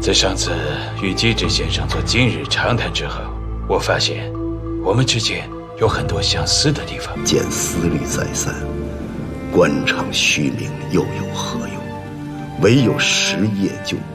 自上次与机智先生做今日长谈之后，我发现我们之间有很多相似的地方。 见思虑再三，官场虚名又有何用？唯有实业就